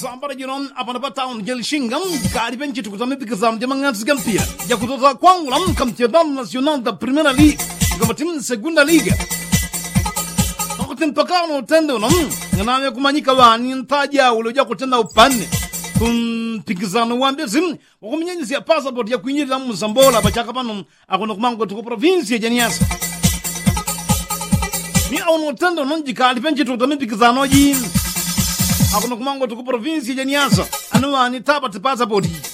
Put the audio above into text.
Sambara jiron apana pataun gel shingam kari benchi tukutami pikazam jamangan sigampia ya kutoka kwangulam campeonato nacional da Primeira Liga kama timu Segunda Liga wakutimpakano utendo nganawe kumanyika wani ntaja uloja kutenda upane pikizano wambezi wakuminyenzi ya passport ya kuinyira Mzambola bachaka pano akono kumango tuko provinsi ya Janiasa ni ono utendo kari benchi tukutami pikizano jini akono kumango tuko provinsi ya Janiasa anuwa ni taba te passport